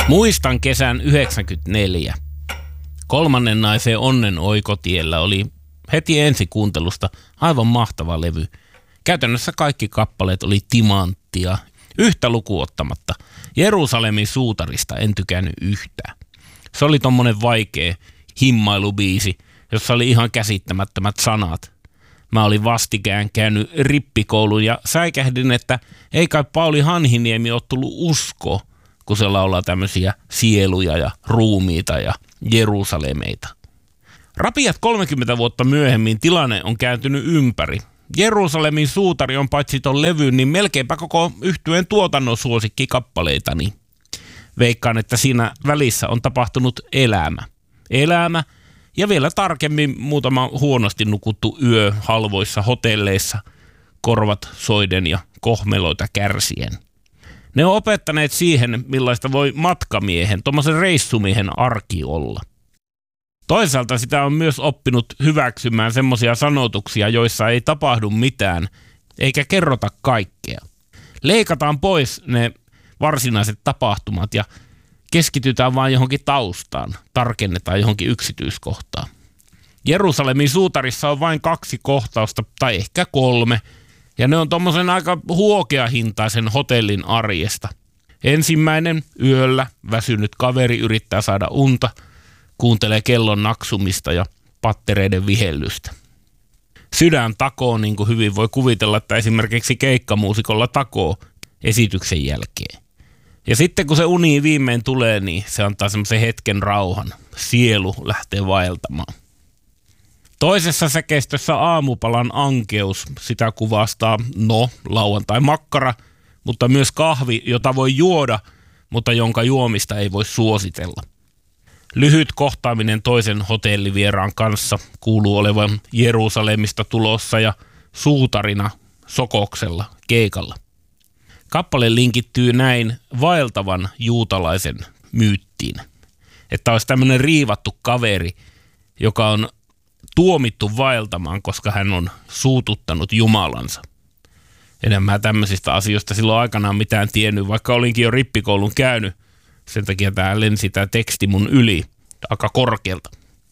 Muistan kesän 1994. Kolmannen naisen Onnen oikotiellä oli heti ensikuuntelusta aivan mahtava levy. Käytännössä kaikki kappaleet oli timanttia, yhtä lukuottamatta. Jerusalemin suutarista en tykännyt yhtään. Se oli tommonen vaikea himmailubiisi, jossa oli ihan käsittämättömät sanat. Mä olin vastikään käynyt rippikoulun ja säikähdin, että ei kai Pauli Hanhiniemi ole tullut usko, kun se laulaa tämmöisiä sieluja ja ruumiita ja Jerusalemeita. Rapiat 30 vuotta myöhemmin tilanne on kääntynyt ympäri. Jerusalemin suutari on paitsi ton levyn, niin melkeinpä koko yhtyeen tuotannon suosikkikappaleitani. Veikkaan, että siinä välissä on tapahtunut elämä. Elämä ja vielä tarkemmin muutama huonosti nukuttu yö halvoissa hotelleissa, korvat soiden ja kohmeloita kärsien. Ne on opettaneet siihen, millaista voi matkamiehen, tommosen reissumiehen arki olla. Toisaalta sitä on myös oppinut hyväksymään semmoisia sanotuksia, joissa ei tapahdu mitään, eikä kerrota kaikkea. Leikataan pois ne varsinaiset tapahtumat ja keskitytään vain johonkin taustaan, tarkennetaan johonkin yksityiskohtaan. Jerusalemin suutarissa on vain 2 kohtausta, tai ehkä 3, ja ne on tommosen aika huokeahintaisen hotellin arjesta. Ensimmäinen yöllä väsynyt kaveri yrittää saada unta, kuuntelee kellon naksumista ja pattereiden vihellystä. Sydän takoo, niin kuin hyvin voi kuvitella, että esimerkiksi keikkamuusikolla takoo esityksen jälkeen. Ja sitten kun se uni viimein tulee, niin se antaa semmoisen hetken rauhan. Sielu lähtee vaeltamaan. Toisessa säkeistössä aamupalan ankeus, sitä kuvastaa, lauantai-makkara, mutta myös kahvi, jota voi juoda, mutta jonka juomista ei voi suositella. Lyhyt kohtaaminen toisen hotellivieraan kanssa kuuluu olevan Jerusalemista tulossa ja suutarina Sokoksella keikalla. Kappale linkittyy näin vaeltavan juutalaisen myyttiin, että olisi tämmöinen riivattu kaveri, joka on tuomittu vaeltamaan, koska hän on suututtanut Jumalansa. Enemmän tämmöisistä asioista silloin aikanaan mitään tiennyt, vaikka olinkin jo rippikoulun käynyt. Sen takia tämä lensi tämä teksti mun yli aika korkealta.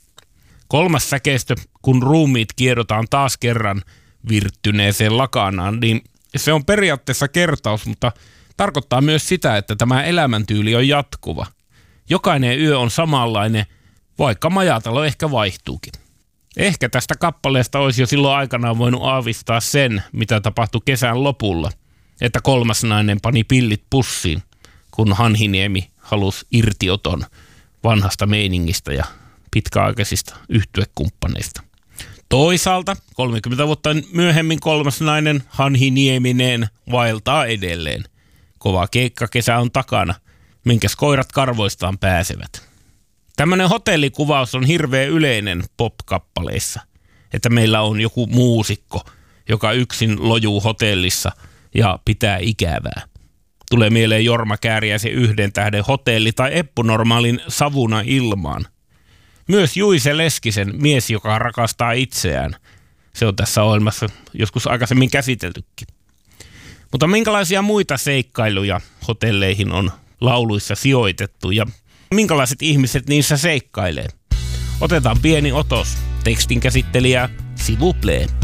3. säkeistö, kun ruumiit kiedotaan taas kerran virttyneeseen lakanaan, niin se on periaatteessa kertaus, mutta tarkoittaa myös sitä, että tämä elämäntyyli on jatkuva. Jokainen yö on samanlainen, vaikka majatalo ehkä vaihtuukin. Ehkä tästä kappaleesta olisi jo silloin aikanaan voinut aavistaa sen, mitä tapahtui kesän lopulla, että 3. nainen pani pillit pussiin, kun Hanhiniemi halusi irtioton vanhasta meiningistä ja pitkäaikaisista yhtyekumppaneista. Toisaalta 30 vuotta myöhemmin 3. nainen Hanhiniemineen vaeltaa edelleen. Kova keikkakesä on takana, minkäs koirat karvoistaan pääsevät. Tämmöinen hotellikuvaus on hirveän yleinen pop-kappaleissa, että meillä on joku muusikko, joka yksin lojuu hotellissa ja pitää ikävää. Tulee mieleen Jorma Kääriäisen 1 tähden hotelli tai Eppu Normaalin Savuna ilmaan. Myös Juise Leskisen Mies, joka rakastaa itseään. Se on tässä ohjelmassa joskus aikaisemmin käsiteltykin. Mutta minkälaisia muita seikkailuja hotelleihin on lauluissa sijoitettu ja minkälaiset ihmiset niissä seikkailee? Otetaan pieni otos. Tekstin käsittelijä s'il vous plaît.